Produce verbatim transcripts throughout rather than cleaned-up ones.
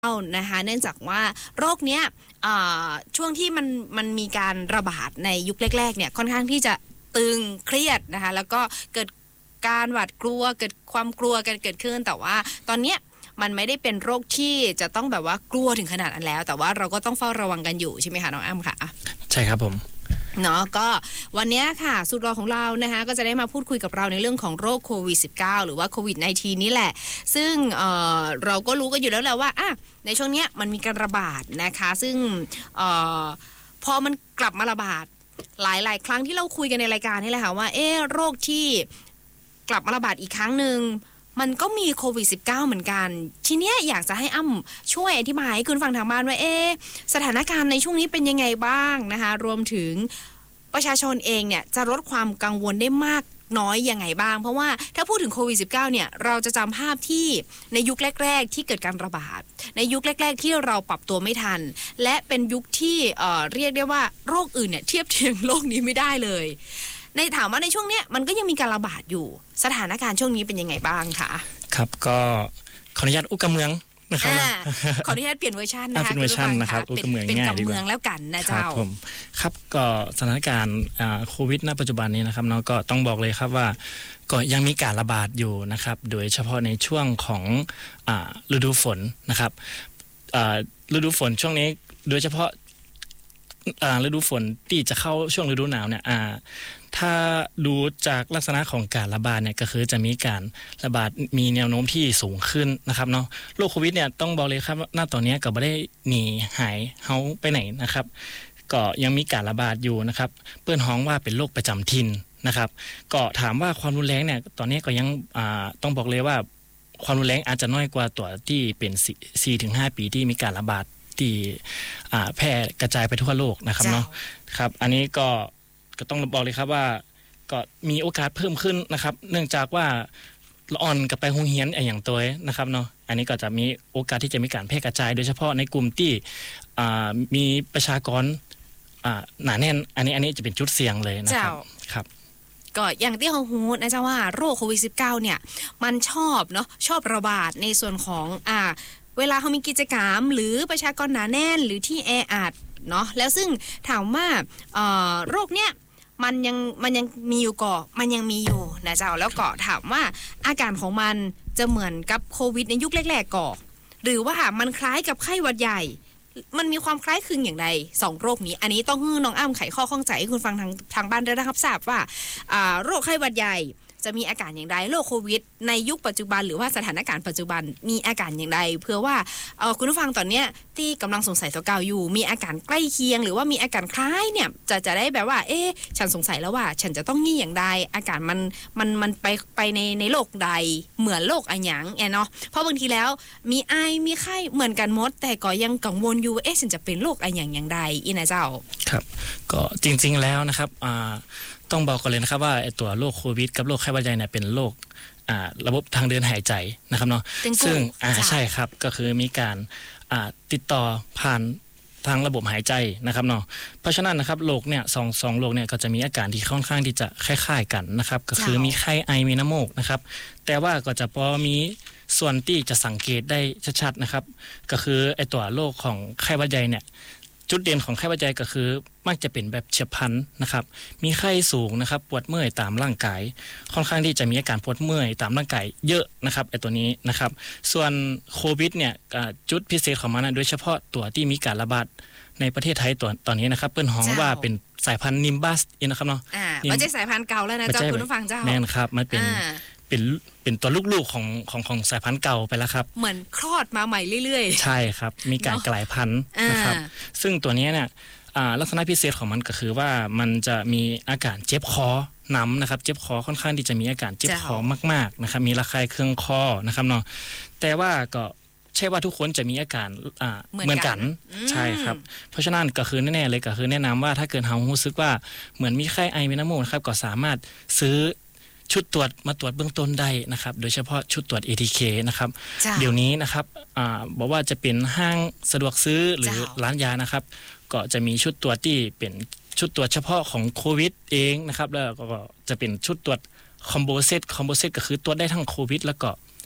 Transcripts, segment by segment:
นะคะเนื่องจากว่าโรคเนี้ยช่วงที่มันมันมีการระบาดในยุคแรกๆเนี่ยค่อนข้างที่จะตึงเครียดนะคะแล้วก็เกิดการหวาดกลัวเกิดความกลัวกันเกิดขึ้นแต่ว่าตอนเนี้ยมันไม่ได้เป็นโรคที่จะต้องแบบว่ากลัวถึงขนาดนั้นแล้วแต่ว่าเราก็ต้องเฝ้าระวังกันอยู่ใช่ไหมคะน้องอ้ำค่ะใช่ครับผมเนาะก็วันนี้ค่ะสุดรอของเรานะคะก็จะได้มาพูดคุยกับเราในเรื่องของโรคโควิด สิบเก้า หรือว่าโควิด สิบเก้า นี่แหละซึ่ง เอ่อ เราก็รู้กันอยู่แล้วแหละว่าอ่ะในช่วงนี้มันมีการระบาดนะคะซึ่งเอ่อพอมันกลับมาระบาดหลายๆครั้งที่เราคุยกันในรายการนี่แหละค่ะว่าเอ๊ะโรคที่กลับมาระบาดอีกครั้งนึงมันก็มีโควิด สิบเก้า เหมือนกันทีเนี้ยอยากจะให้อ้ำช่วยอธิบายให้คุณฟังทางบ้านว่าเอ๊ะสถานการณ์ในช่วงนี้เป็นยังไงบ้างนะคะรวมถึงประชาชนเองเนี่ยจะลดความกังวลได้มากน้อยยังไงบ้างเพราะว่าถ้าพูดถึงโควิด สิบเก้า เนี่ยเราจะจำภาพที่ในยุคแรกๆที่เกิดการระบาดในยุคแรกๆที่เราปรับตัวไม่ทันและเป็นยุคที่เอ่อเรียกได้ว่าโรคอื่นเนี่ยเทียบเทียงโรคนี้ไม่ได้เลยในถามว่าในช่วงเนี้ยมันก็ยังมีการระบาดอยู่สถานการณ์ช่วงนี้เป็นยังไงบ้างคะครับก็ขออนุญาตอุกกำเมืองนะครับขออนุญาตเปลี่ยนเวอร์ชันนะคะเป็นเวอร์ชันนะครับอุกกำเมืองง่ายดีกว่าเป็นกำเมืองแล้วกันนะเจ้าครับผมครับก็สถานการณ์โควิดณปัจจุบันนี้นะครับเนาะก็ต้องบอกเลยครับว่าก็ยังมีการระบาดอยู่นะครับโดยเฉพาะในช่วงของฤดูฝนนะครับฤดูฝนช่วงนี้โดยเฉพาะฤดูฝนที่จะเข้าช่วงฤดูหนาวเนี่ยถ้าดูจากลักษณะของการระบาดเนี่ยก็คือจะมีการระบาดมีแนวโน้มที่สูงขึ้นนะครับเนาะโรคโควิดเนี่ยต้องบอกเลยครับณตอนนี้ก็ไม่ได้หนีหายเฮาไปไหนนะครับก็ยังมีการระบาดอยู่นะครับเปิ้นฮ้องว่าเป็นโรคประจำถิ่นนะครับก็ถามว่าความรุนแรงเนี่ยตอนนี้ก็ยังต้องบอกเลยว่าความรุนแรงอาจจะน้อยกว่าตัวที่เป็น สี่ถึงห้า ปีที่มีการระบาดที่แพร่กระจายไปทั่วโลกนะครับเนาะครับอันนี้ก็ก็ต้องบอกเลยครับว่าก็มีโอกาสเพิ่มขึ้นนะครับเนื่องจากว่าละอ่อนกับไปโรงเรียนอย่างตัวนะครับเนาะอันนี้ก็จะมีโอกาสที่จะมีการแพร่กระจายโดยเฉพาะในกลุ่มที่มีประชากรหนาแน่นอันนี้อันนี้จะเป็นจุดเสี่ยงเลยนะครับครับก็อย่างที่เขาฮู้นะจ๊ะว่าโรคโควิด สิบเก้า เนี่ยมันชอบเนาะชอบระบาดในส่วนของอ่าเวลาเขามีกิจกรรมหรือประชากรหนาแน่นหรือที่แออัดเนาะแล้วซึ่งถามว่าโรคเนี้ยมันยังมันยังมีอยู่ก่อมันยังมีอยู่นะเจ้าแล้วก็ถามว่าอาการของมันจะเหมือนกับโควิดในยุคแรกๆก่อหรือว่ามันคล้ายกับไข้หวัดใหญ่มันมีความคล้ายคลึงอย่างไรสองโรคนี้อันนี้ต้องให้น้องอ้ำไขข้อข้องใจให้คุณฟังทางทางบ้านได้รับทราบว่าโรคไข้หวัดใหญ่จะมีอาการอย่างไรโรคโควิดในยุคปัจจุบันหรือว่าสถานการณ์ปัจจุบันมีอาการอย่างไรเพื่อว่าเออคุณผู้ฟังตอนเนี้ยที่กำลังสงสัยตัวเก่าอยู่มีอาการใกล้เคียงหรือว่ามีอาการคล้ายเนี่ยจะจะได้แบบว่าเอ๊ะฉันสงสัยแล้วว่าฉันจะต้องงี้อย่างใดอาการมันมันมันไปไปในในโรคใดเหมือนโรคอะหยังแอนเนาะเพราะบางทีแล้วมีไอมีไข้เหมือนกันหมดแต่ก็ยังกังวลอยู่เอ๊ะฉันจะเป็นโรคอะหยังอย่างใดอีนะเจ้าครับก็จริงๆแล้วนะครับอ่าต้องบอกก่อนเลยนะครับว่าไอ้ตัวโรคโควิดกับโรคไข้หวัดใหญ่เนี่ยเป็นโรคอ่าระบบทางเดินหายใจนะครับเนาะซึ่งอ่าใช่ครับก็คือมีการอ่าติดต่อผ่านทางระบบหายใจนะครับเนาะเพราะฉะนั้นนะครับโรคเนี่ยสองสองโรคเนี่ยก็จะมีอาการที่ค่อนข้างที่จะคล้ายๆกันนะครับก็คือมีไข้ไอมีน้ำมูกนะครับแต่ว่าก็จะพอมีส่วนที่จะสังเกตได้ชัดๆนะครับก็คือไอ้ตัวโรคของไข้หวัดใหญ่เนี่ยจุดเด่นของไข้หวัดใหญ่ก็คือมักจะเป็นแบบเฉียบพลันนะครับมีไข้สูงนะครับปวดเมื่อยตามร่างกายค่อนข้างที่จะมีอาการปวดเมื่อยตามร่างกายเยอะนะครับไอ้ตัวนี้นะครับส่วนโควิดเนี่ยจุดพิเศษของมันนะโดยเฉพาะตัวที่มีการระบาดในประเทศไทยตัวตอนนี้นะครับเปิ้นฮ้องว่าเป็นสายพันธุ์นิมบัสนะครับเนาะอ่าไม่ใช่สายพันธุ์เก่าแล้วนะเจ้าคุณผู้ฟังเจ้าแม่นครับมันเป็นเป็นเป็นตัวลูกๆของของของสายพันธุ์เก่าไปแล้วครับเหมือนคลอดมาใหม่เรื่อยๆใช่ครับมีการกลายพันธุ์นะครับซึ่งตัวนี้เนี่ยลักษณะพิเศษของมันก็คือว่ามันจะมีอาการเจ็บคอน้ำนะครับเจ็บคอค่อนข้างที่จะมีอาการเจ็บคอมากๆนะครับมีระคายเคืองคอนะครับเนาะแต่ว่าก็ใช่ว่าทุกคนจะมีอาการอ่าเหมือนกันใช่ครับเพราะฉะนั้นก็คือแน่ๆเลยก็คือแนะนำว่าถ้าเกิดเฮารู้สึกว่าเหมือนมีไข้ไอมีน้ำมูกครับก็สามารถซื้อชุดตรวจมาตรวจเบื้องต้นได้นะครับโดยเฉพาะชุดตรวจ เอ ที เค นะครับเดี๋ยวนี้นะครับอ่าบอกว่าจะเป็นห้างสะดวกซื้อหรือร้านยานะครับก็จะมีชุดตรวจที่เป็นชุดตรวจเฉพาะของโควิดเองนะครับแล้วก็จะเป็นชุดตรวจคอมโบเซตคอมโบเซตก็คือตรวจได้ทั้งโควิดแล้วก็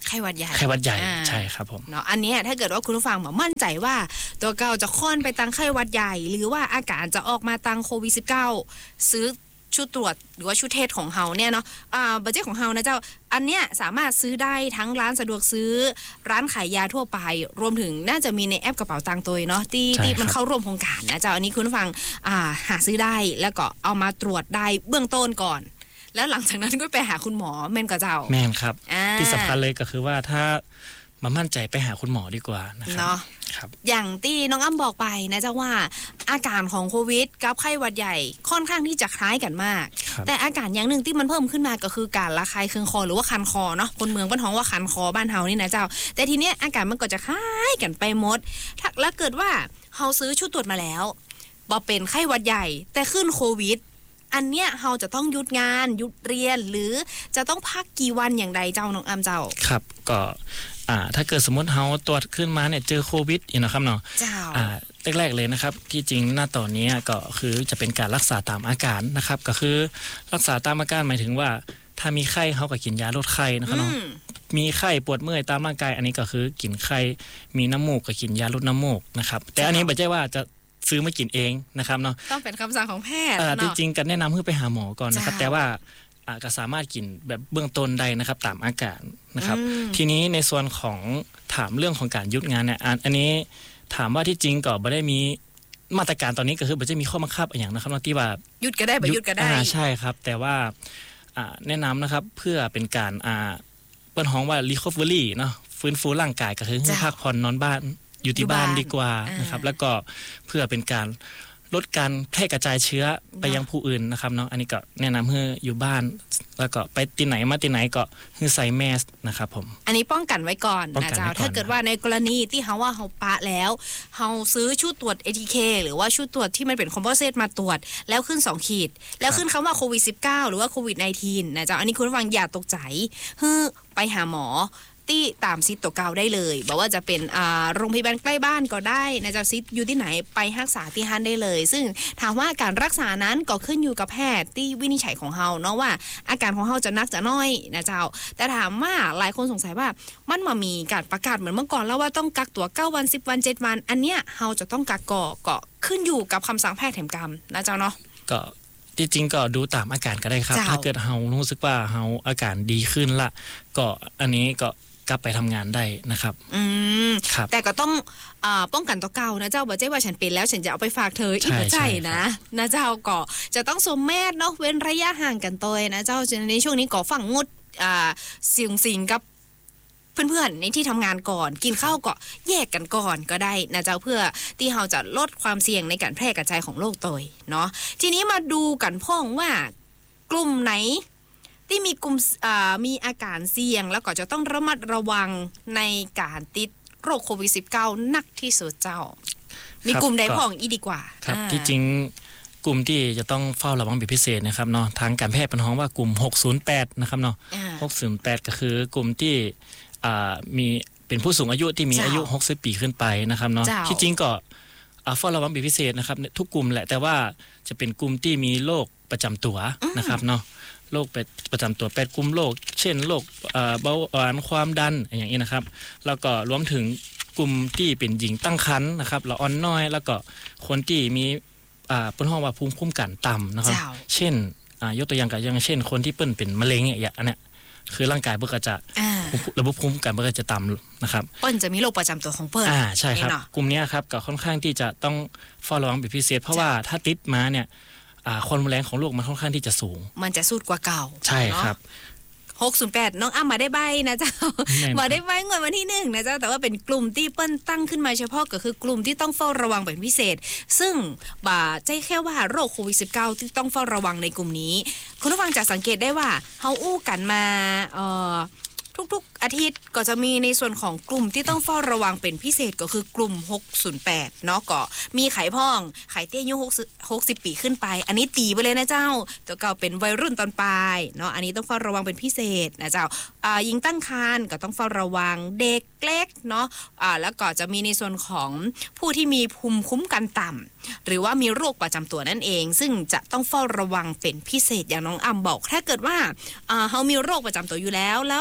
ไข้หวัดใหญ่ไข้หวัดใหญ่ใช่ครับผมเนาะอันนี้ถ้าเกิดว่าคุณผู้ฟังมั่นใจว่าตัวเก่าจะค่อนไปตังไข้หวัดใหญ่หรือว่าอาการจะออกมาตังโควิด สิบเก้า ซื้อชุดตรวจหรือว่าชุดเทสของเฮาเนี่ยเนาะอ่าบัดเจ็ตของเฮานะเจ้าอันเนี้ยสามารถซื้อได้ทั้งร้านสะดวกซื้อร้านขายยาทั่วไปรวมถึงน่าจะมีในแอปกระเป๋าตังค์ตัวเนาะที่ที่มันเข้าร่วมโครงการนะเจ้าอันนี้คุณผู้ฟังอ่าหาซื้อได้แล้วก็เอามาตรวจได้เบื้องต้นก่อนแล้วหลังจากนั้นก็ไปหาคุณหมอแม่นกับเจ้าแม่นครับที่สำคัญเลยก็คือว่าถ้ามามั่นใจไปหาคุณหมอดีกว่านะครับเนาะครับอย่างที่น้องอ้ำบอกไปนะเจ้าว่าอาการของโควิดกับไข้หวัดใหญ่ค่อนข้างที่จะคล้ายกันมากแต่อาการอย่างหนึ่งที่มันเพิ่มขึ้นมาก็คือการระคายเคืองคอหรือว่าคันคอเนาะคนเมืองบ้านท้องว่าคันคอบ้านเฮานี่นะเจ้าแต่ทีเนี้ยอาการมันก็จะคล้ายกันไปหมดถ้าแล้วเกิดว่าเฮาซื้อชุดตรวจมาแล้วบ่เป็นไข้หวัดใหญ่แต่ขึ้นโควิดอันเนี้ยเฮาจะต้องหยุดงานหยุดเรียนหรือจะต้องพักกี่วันอย่างใดเจ้าน้องอ้ำเจ้าครับก็อ่าถ้าเกิดสมมติเฮาตรวจขึ้นมาเนี่ยเจอโควิดอีกนะครับเนาะอ่าแรกๆเลยนะครับที่จริงหน้าตอนนี้ก็คือจะเป็นการรักษาตามอาการนะครับก็คือรักษาตามอาการหมายถึงว่าถ้ามีไข้เฮาก็กินยาลดไข้นะครับเนาะมีไข้ปวดเมื่อยตามร่างกายอันนี้ก็คือกินไข้มีน้ำมูกก็กินยาลดน้ำมูกนะครับแต่อันนี้ไม่ใช่ว่าจะซื้อมากินเองนะครับเนาะต้องเป็นคำสั่งของแพทย์เนาะจริงๆกันแนะนำให้ไปหาหมอก่อนนะครับแต่ว่าก็สามารถกินแบบเบื้องต้นได้นะครับตามอาการนะครับทีนี้ในส่วนของถามเรื่องของการหยุดงานเนี่ยอันนี้ถามว่าที่จริงก็ไม่ได้มีมาตรการตอนนี้ก็คือไม่ได้มีข้อบังคับอย่างนะครับที่ว่าหยุดก็ได้ไม่หยุดก็ได้ใช่ครับแต่ว่าแนะนำนะครับเพื่อเป็นการเปิ้นฮ้องว่า recovery เนาะฟื้นฟูร่างกายก็คือให้พักผ่อนนอนบ้านอยู่ที่บ้านดีกว่านะครับแล้วก็เพื่อเป็นการลดการแพร่กระจายเชื้อไปยังผู้อื่นนะครับเนาะอันนี้ก็แนะนำให้อยู่บ้านแล้วก็ไปที่ไหนมาที่ไหนก็ให้ใส่แมสนะครับผมอันนี้ป้องกันไว้ก่อนนะเจ้าถ้าเกิดว่าในกรณีที่เฮาว่าเฮาปะแล้วเฮาซื้อชุดตรวจ เอ ที เค หรือว่าชุดตรวจที่มันเป็นคอมโพสิตมาตรวจแล้วขึ้นสองขีดแล้วขึ้นคำว่าโควิด สิบเก้า หรือว่าโควิด สิบเก้า นะเจ้าอันนี้คุณผู้ฟังอย่าตกใจให้ไปหาหมอที่ตามซิทตัวเก่าได้เลยบอกว่าจะเป็นอ่าโรงพยาบาลใกล้บ้านก็ได้นะเจ้าซิทอยู่ที่ไหนไปรักษาที่ฮั่นได้เลยซึ่งถามว่าการรักษานั้นก็ขึ้นอยู่กับแพทย์ที่วินิจฉัยของเฮาเนาะว่าอาการของเฮาจะนักจะน้อยนะเจ้าแต่ถามว่าหลายคนสงสัยว่ามันมามีการประกาศเหมือนเมื่อก่อนแล้วว่าต้องกักตัวเก้าวันสิบวันเจ็ดวันอันเนี้ยเฮาจะต้องกักก่อก็ขึ้นอยู่กับคำสั่งแพทย์แถมกรรมนะเจ้าเนาะก็จริงๆก็ดูตามอาการก็ได้ครับถ้าเกิดเฮารู้สึกว่าเฮาอาการดีขึ้นละก็อันนี้ก็กลับไปทำงานได้นะครับอืมแต่ก็ต้องอ่าป้องกันตัวเก่านะเจ้าบ่ใช่ว่าฉันเป็นแล้วฉันจะเอาไปฝากเธออีกบ่ใช่นะนะเจ้าก็จะต้องสวมแมสเนาะเว้นระยะห่างกันตัวนะเจ้าในช่วงนี้ก็ฝังงดอ่าสิ่งสิ่งกับเพื่อนๆในที่ทำงานก่อนกินข้าวก็แยกกันก่อนก็ได้นะเจ้าเพื่อที่เราจะลดความเสี่ยงในการแพร่กระจายของโรคตัวเนาะทีนี้มาดูกันพ่องว่ากลุ่มไหนที่มีกลุ่มมีอาการเสี่ยงแล้วก็จะต้องระมัดระวังในการติดโรคโควิด สิบเก้า นักที่สุดเจ้ามีกลุ่มใดพ่องอีดีกว่าครับที่จริงกลุ่มที่จะต้องเฝ้าระวังเป็นพิเศษนะครับเนาะทางการแพทย์เป็นฮ้องว่ากลุ่มหกศูนย์แปดนะครับเนาะหกศูนย์แปดก็คือกลุ่มที่มีเป็นผู้สูงอายุที่มีอายุหกสิบปีขึ้นไปนะครับเนาะที่จริงก็เฝ้าระวังเป็นพิเศษนะครับทุกกลุ่มแหละแต่ว่าจะเป็นกลุ่มที่มีโรคประจำตัวนะครับเนาะโรคประจำตัวแปดกลุ่มโรคเช่นโรคเบาหวานความดันอย่างนี้นะครับแล้วก็รวมถึงกลุ่มที่เป็นหญิงตั้งครรภ์นะครับละอ่อนน้อยแล้วก็คนที่มีอ่าเป็นห้องว่าภูมิคุ้มกันต่ำนะครับเช่นยกตัวอย่างก็อย่างเช่นคนที่เปิ้นเป็นมะเร็งอย่างอันเนี้ยคือร่างกายเปิ้นก็จะระบบภูมิคุ้มกันเปิ้นก็จะต่ำนะครับเปิ้นจะมีโรคประจำตัวของเปิ้นอ่าใช่ครับกลุ่มนี้ครับก็ค่อนข้างที่จะต้องเฝ้าระวังเป็นพิเศษเพราะว่าถ้าติดมาเนี่ยความรุนแรงของโรคมันค่อนข้างที่จะสูงมันจะสูดกว่าเก่าใช่ครับหกศูนย์แปดน้องอ้ำมาได้ใบนะเจ้ามาได้ใบเงินวันที่หนึ่งนะเจ้าแต่ว่าเป็นกลุ่มที่เปิ้นตั้งขึ้นมาเฉพาะก็คือกลุ่มที่ต้องเฝ้าระวังเป็นพิเศษซึ่งบ่าใจแค่ว่าโรคโควิด สิบเก้า ที่ต้องเฝ้าระวังในกลุ่มนี้คุณผู้ฟังจะสังเกตได้ว่าเฮาอู้กันมาเอ่อทุกๆอาทิตย์ก็จะมีในส่วนของกลุ่มที่ต้องเฝ้าระวังเป็นพิเศษก็คือกลุ่มหกศูนย์แปดเนาะก็มีไข้พ่องไข้เตี้ยอายุหกสิบปีขึ้นไปอันนี้ตีไปเลยนะเจ้าตัวเก่าเป็นวัยรุ่นตอนปลายเนาะอันนี้ต้องเฝ้าระวังเป็นพิเศษนะเจ้าอ่าหญิงตั้งครรภ์ก็ต้องเฝ้าระวังเด็กเล็กเนาะอ่าแล้วก็จะมีในส่วนของผู้ที่มีภูมิคุ้มกันต่ำหรือว่ามีโรคประจำตัวนั่นเองซึ่งจะต้องเฝ้าระวังเป็นพิเศษอย่างน้องอ้ำบอกถ้าเกิดว่าอ่าเฮามีโรคประจำตัวอยู่แล้วแล้ว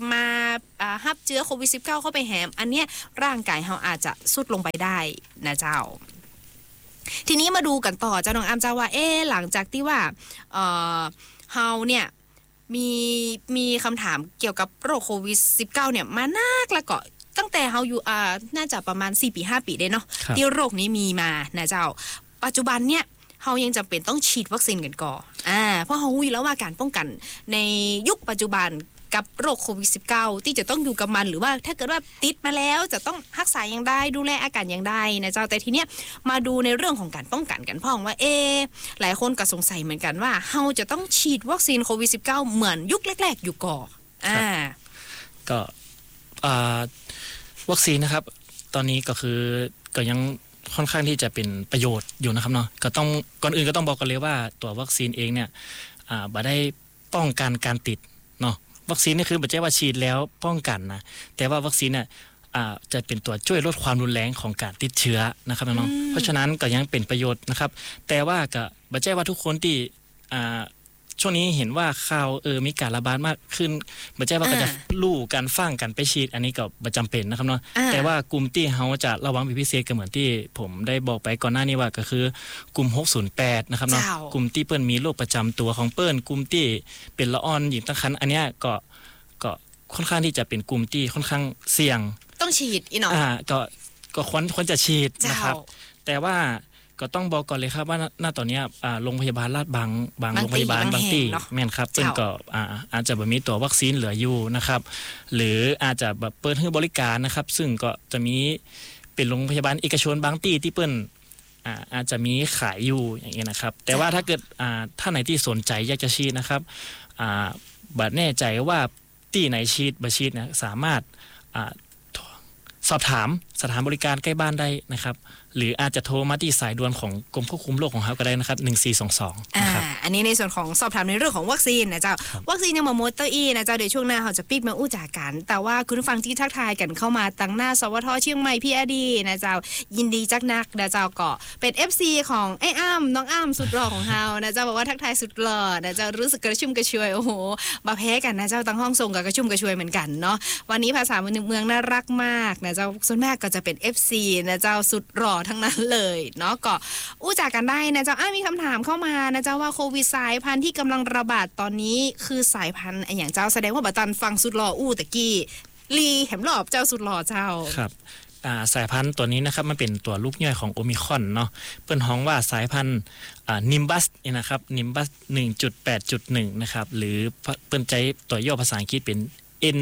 มาอ่ารับเชื้อโควิด สิบเก้า เข้าไปแหมอันเนี้ยร่างกายเฮาอาจจะสุดลงไปได้นะเจ้าทีนี้มาดูกันต่อเจ้าน้องอ้ำเจ้าว่าเอ๊ะหลังจากที่ว่าเอ่อเฮาเนี่ยมีมีคำถามเกี่ยวกับโรคโควิด สิบเก้า เนี่ยมานากแล้วก็ตั้งแต่เฮาอยู่อ่าน่าจะประมาณสี่ปีห้าปีได้เนาะที่โรคนี้มีมานะเจ้าปัจจุบันเนี่ยเฮายังจำเป็นต้องฉีดวัคซีนกันก่อนอ่าเพราะเฮารู้อยู่แล้วว่าการป้องกันในยุคปัจจุบันกับโรคโควิด สิบเก้า ที่จะต้องอยู่กับมันหรือว่าถ้าเกิดว่าติดมาแล้วจะต้องรักษาอย่างไรดูแลอาการอย่างไรนะเจ้าแต่ทีเนี้ยมาดูในเรื่องของการป้องกันกันพ่องว่าเอหลายคนก็สงสัยเหมือนกันว่าเฮาจะต้องฉีดวัคซีนโควิด สิบเก้า เหมือนยุคแรกๆอยู่ก่อนอ่าก็อ่าวัคซีนนะครับตอนนี้ก็คือก็ยังค่อนข้างที่จะเป็นประโยชน์อยู่นะครับเนาะก็ต้องก่อนอื่นก็ต้องบอกกันเลยว่าตัววัคซีนเองเนี่ยอ่าบ่ได้ป้องกันการติดเนาะวัคซีนนี่คือบ่ใช่ว่าฉีดแล้วป้องกันนะแต่ว่าวัคซีนเนี่ยอ่าจะเป็นตัวช่วยลดความรุนแรงของการติดเชื้อนะครับน้องๆเพราะฉะนั้นก็ยังเป็นประโยชน์นะครับแต่ว่าก็บ่ใช่ว่าทุกคนที่อ่าช่วงนี้เห็นว่าข่าวเออมีการระบาดมากขึ้นบ่ใช่ว่าก็จะลู่การฟังกันไปฉีดอันนี้ก็บ่จำเป็นนะครับเนาะแต่ว่ากลุ่มที่เฮาจะระวังเป็นพิเศษก็เหมือนที่ผมได้บอกไปก่อนหน้านี้ว่าก็คือกลุ่มหกศูนย์แปดนะครับเนาะกลุ่มที่เปิ้นมีโรคประจำตัวของเปิ้นกลุ่มที่เป็นละอ่อนหญิงตั้งครรภ์อันเนี้ยก็ก็ค่อนข้างที่จะเป็นกลุ่มที่ค่อนข้างเสี่ยงต้องฉีดอีเนาะอ่าก็ก็ควรควรจะฉีดนะครับแต่ว่าก็ต้องบอกก่อนเลยครับว่าณตอนนี้อ่าโรงพยาบาลลาดบางบางโรงพยาบาลบางที่แม่นครับเพิ่นก็อ่าอาจจะบ่มีตัววัคซีนเหลืออยู่นะครับหรืออาจจะแบบเปิดให้บริการนะครับซึ่งก็จะมีเป็นโรงพยาบาลเอกชนบางที่ที่เปิ้นอ่าอาจจะมีขายอยู่อย่างเงี้ยนะครับแต่ว่าถ้าเกิดอ่าท่านไหนที่สนใจอยากจะฉีดนะครับอ่าบ่แน่ใจว่าที่ไหนฉีดบ่ฉีดนะสามารถอ่าสอบถามสถานบริการใกล้บ้านได้นะครับหรืออาจจะโทรมาที่สายด่วนของกรมควบคุมโรคของเฮาก็ได้นะครับหนึ่งสี่สองสองนะครับอันนี้ในส่วนของสอบถามในเรื่องของวัคซีนนะเจ้าวัคซีนยังบ่หมดตัวอีนะเจ้าเดี๋ยวช่วงหน้าเฮาจะปิดมาอู้จากกันแต่ว่าคุณผู้ฟังที่ทักทายกันเข้ามาตั้งหน้าสวทเชียงใหม่ พี อาร์ ดี นะเจ้ายินดีจักนักนะเจ้าก็เป็น เอฟ ซี ของไอ้อ้ำน้องอ้ำสุดหล่อของเฮานะเจ้าบอกว่าทักทายสุดหล่อนะเจ้ารู้สึกกระชุ่มกระชวยโอ้โหบ่แพ้กันนะเจ้าตั้งห้องส่งกับกระชุ่มกระชวยเหมือนกันเนาะวันนี้ภาษาเมืองน่ารักมากนะเจ้าส่วนมากก็จะเป็น เอฟ ซี นะเจ้าสุดหล่อทั้งนั้นเลยเนาะก็อู้จากกันได้นะเจ้าอ้ามีคำถามเข้ามานะเจ้าว่าโควิดสายพันธุ์ที่กำลังระบาดตอนนี้คือสายพันธุ์อย่างเจ้าแสดงว่าบัตันฟังสุดหล่ออู้ตะกี้ลีแหมหลอบเจ้าสุดหล่อเจ้าครับอ่าสายพันธุ์ตัวนี้นะครับมันเป็นตัวลูกย่อยของโอมิครอนเนาะเปิ้นฮ้องว่าสายพันธุ์อ่านิมบัสนี่นะครับนิมบัส หนึ่งจุดแปดจุดหนึ่ง นะครับหรือเปิ้นใช้ตัวย่อภาษาอังกฤษเป็น N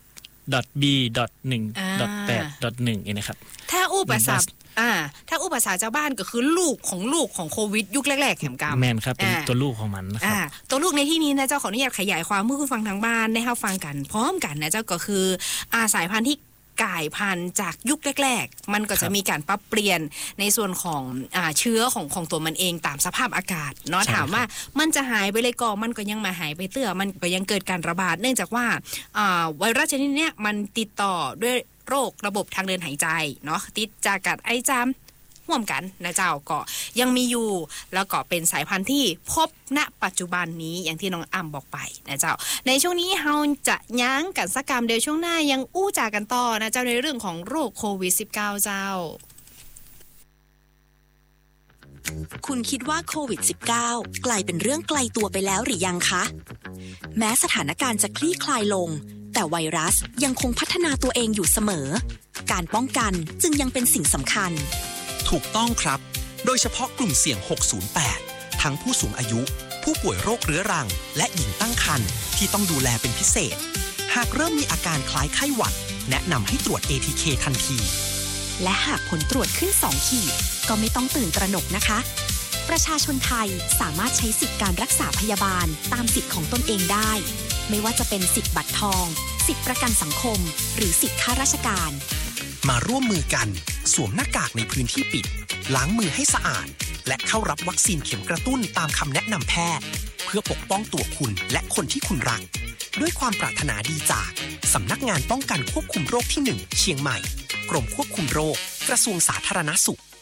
.b หนึ่ง แปด หนึ่ง นี่นะครับถ้าอู้ภาษาอ่าถ้าอุปสรรคเจ้าบ้านก็คือลูกของลูกของโควิดยุคแรกๆแห่งกรรมแม่นครับเป็นตัวลูกของมันนะครับตัวลูกในที่นี้นะเจ้าขออนุญาตขยายความเพื่อคุณฟังทางบ้านได้รับฟังกันพร้อมกันนะเจ้าก็คืออาสายพันธุ์ที่กลายพันธุ์จากยุคแรกๆมันก็จะมีการปรับเปลี่ยนในส่วนของอ่าเชื้อของของตัวมันเองตามสภาพอากาศเนาะถามว่ามันจะหายไปเลยก็มันก็ยังมาหายไปเตื้อมันก็ยังเกิดการระบาดเนื่องจากว่าอ่าไวรัสชนิดนี้มันติดต่อด้วยโรคระบบทางเดินหายใจเนาะติดจากกัดไอจามร่วมกันนะเจ้าก็ยังมีอยู่แล้วก็เป็นสายพันธุ์ที่พบณปัจจุบันนี้อย่างที่น้องอ้ำบอกไปนะเจ้าในช่วงนี้เฮาจะยั้งกันสักกรรมเดี๋ยวช่วงหน้ายังอู้จากกันต่อนะเจ้าในเรื่องของโรคโควิด สิบเก้า เจ้าคุณคิดว่าโควิด สิบเก้า กลายเป็นเรื่องไกลตัวไปแล้วหรือยังคะแม้สถานการณ์จะคลี่คลายลงแต่ไวรัสยังคงพัฒนาตัวเองอยู่เสมอการป้องกันจึงยังเป็นสิ่งสำคัญถูกต้องครับโดยเฉพาะกลุ่มเสี่ยงหกศูนย์แปดทั้งผู้สูงอายุผู้ป่วยโรคเรื้อรังและหญิงตั้งครรภ์ที่ต้องดูแลเป็นพิเศษหากเริ่มมีอาการคล้ายไข้หวัดแนะนำให้ตรวจ เอ ที เค ทันทีและหากผลตรวจขึ้นสองขีดก็ไม่ต้องตื่นตระหนกนะคะประชาชนไทยสามารถใช้สิทธิการรักษาพยาบาลตามสิทธิของตนเองได้ไม่ว่าจะเป็นสิทธิบัตรทองสิทธิประกันสังคมหรือสิทธิข้าราชการมาร่วมมือกันสวมหน้ากากในพื้นที่ปิดล้างมือให้สะอาดและเข้ารับวัคซีนเข็มกระตุ้นตามคำแนะนำแพทย์เพื่อปกป้องตัวคุณและคนที่คุณรักด้วยความปรารถนาดีจากสำนักงานป้องกันควบคุมโรคที่หนึ่งเชียงใหม่กรมควบคุมโรคกระทรวงสาธารณสุข